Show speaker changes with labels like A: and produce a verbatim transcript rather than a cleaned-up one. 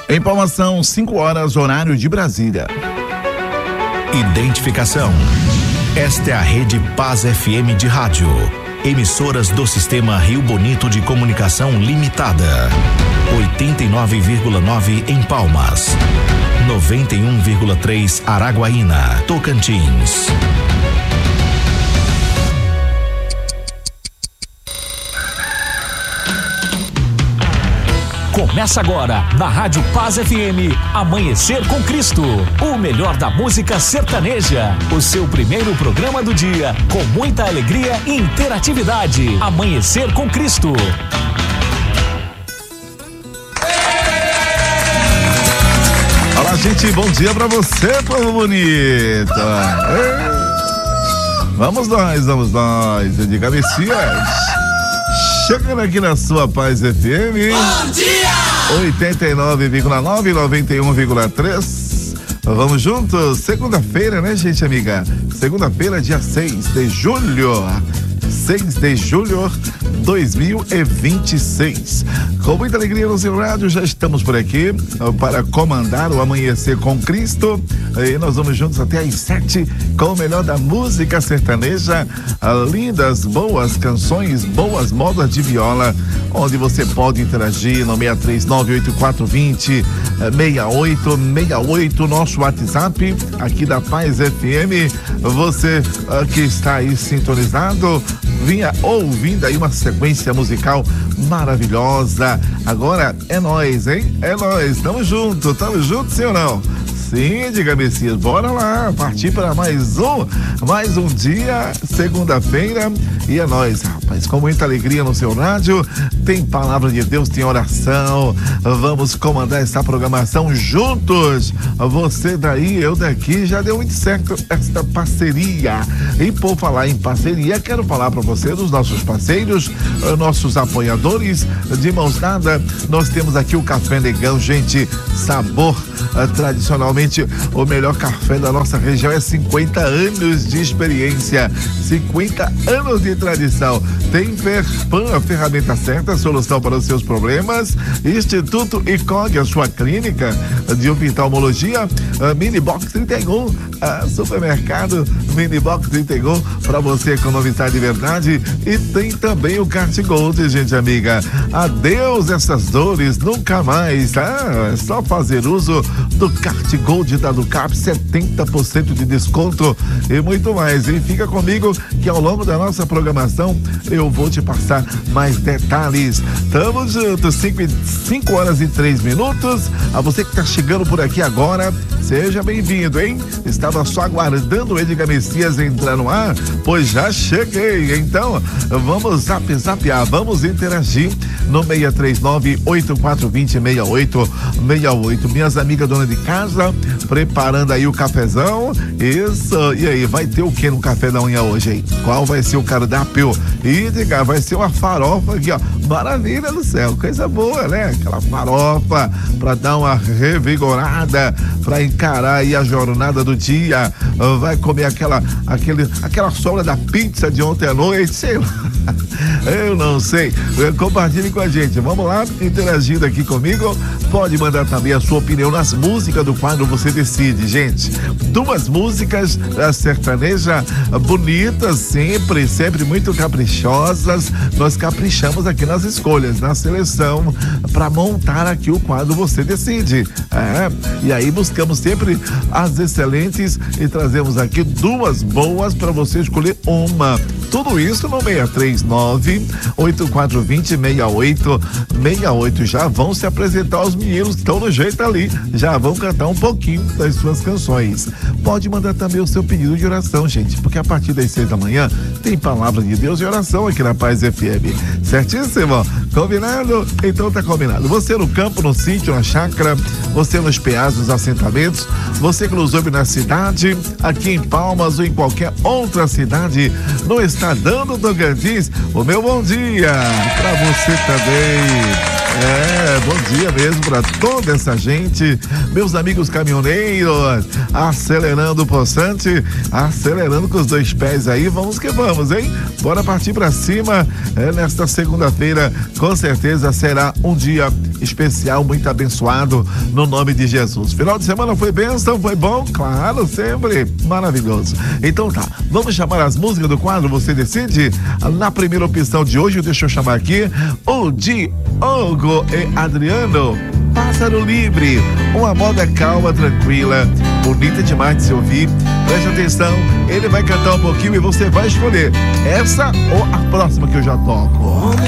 A: Informação cinco horas, horário de Brasília.
B: Identificação. Esta é a Rede Paz F M de rádio. Emissoras do Sistema Rio Bonito de Comunicação Limitada. oitenta e nove vírgula nove em Palmas. noventa e um vírgula três Araguaína, Tocantins.
C: Começa agora, na Rádio Paz F M, Amanhecer com Cristo. O melhor da música sertaneja. O seu primeiro programa do dia, com muita alegria e interatividade. Amanhecer com Cristo.
A: Olá, gente, bom dia pra você, povo bonito. Vamos nós, vamos nós. Edgar Messias. Chegando aqui na sua Paz F M.
D: Bom dia!
A: oitenta e nove vírgula nove, noventa e um vírgula três. Vamos juntos. Segunda-feira, né, gente amiga? Segunda-feira, dia seis de julho. seis de julho de dois mil e vinte e seis. Com muita alegria no seu rádio, já estamos por aqui para comandar o Amanhecer com Cristo. E nós vamos juntos até às sete com o melhor da música sertaneja, lindas, boas canções, boas modas de viola, onde você pode interagir no seis três nove, oito quatro dois zero, seis oito seis oito, nosso WhatsApp aqui da Paz F M. Você uh, que está aí sintonizado, vinha ouvindo aí uma sequência musical maravilhosa. Agora é nós, hein? É nós, tamo junto, tamo junto, sim ou não? Sim, diga Messias, bora lá, partir para mais um, mais um dia, segunda-feira, e é nóis, rapaz, com muita alegria no seu rádio, tem palavra de Deus, tem oração, vamos comandar essa programação juntos, você daí, eu daqui, já deu muito certo esta parceria. E por falar em parceria, quero falar para você dos nossos parceiros, nossos apoiadores, de mãos dadas, nós temos aqui o Café Negão, gente, sabor tradicionalmente o melhor café da nossa região, é cinquenta anos de experiência, cinquenta anos de tradição. Tem Ferpan, a ferramenta certa, a solução para os seus problemas. Instituto I C O G, a sua clínica de oftalmologia. Minibox trinta e um, a supermercado Minibox trinta e um, para você economizar de verdade. E tem também o Kart Gold, gente amiga. Adeus essas dores, nunca mais, tá? É só fazer uso do Kart Gold da Ducap, setenta por cento de desconto e muito mais. E fica comigo que ao longo da nossa programação eu vou te passar mais detalhes. Tamo juntos, cinco horas e três minutos. A você que tá chegando por aqui agora, seja bem-vindo, hein? Estava só aguardando o Edgar Messias entrar no ar, pois já cheguei. Então, vamos zap, zapear, vamos interagir no seis três nove, oito quatro dois zero, seis oito seis oito. Minhas amigas dona de casa, preparando aí o cafezão. Isso, e aí, vai ter o que no café da manhã hoje, hein? Qual vai ser o cardápio? E diga, vai ser uma farofa aqui, ó. Maravilha do céu, coisa boa, né? Aquela farofa pra dar uma revigorada, pra encarar aí a jornada do dia. Vai comer aquela, aquele, aquela sobra da pizza de ontem à noite, sei lá. Eu não sei. Compartilhe com a gente. Vamos lá, interagindo aqui comigo. Pode mandar também a sua opinião nas músicas do quadro Você Decide, gente. Duas músicas da sertaneja bonitas, sempre, sempre muito caprichosas. Nós caprichamos aqui nas escolhas, na seleção, para montar aqui o quadro Você Decide. É, e aí buscamos sempre as excelentes e trazemos aqui duas boas para você escolher uma. Tudo isso no seis três nove, oito quatro dois zero, seis oito seis oito. Já vão se apresentar os meninos que estão no jeito ali, já vão cantar um pouquinho das suas canções. Pode mandar também o seu pedido de oração, gente, porque a partir das seis da manhã tem palavra de Deus e oração aqui na Paz F M. Certíssimo? Combinado? Então tá combinado. Você no campo, no sítio, na chácara, você nos P As, nos assentamentos, você que nos ouve na cidade, aqui em Palmas ou em qualquer outra cidade, no Estadão do Tocantins, o meu bom dia pra você também. É, bom dia mesmo para toda essa gente, meus amigos caminhoneiros, acelerando o poçante, acelerando com os dois pés aí, vamos que vamos, hein? Bora partir para cima, é, nesta segunda-feira, com certeza será um dia especial, muito abençoado, no nome de Jesus. Final de semana foi bênção, foi bom? Claro, sempre maravilhoso. Então tá, vamos chamar as músicas do quadro Você Decide? Na primeira opção de hoje, deixa eu chamar aqui o Diogo e Adriano, Pássaro Livre, uma moda calma, tranquila, bonita demais de se ouvir. Preste atenção, ele vai cantar um pouquinho e você vai escolher essa ou a próxima que eu já toco.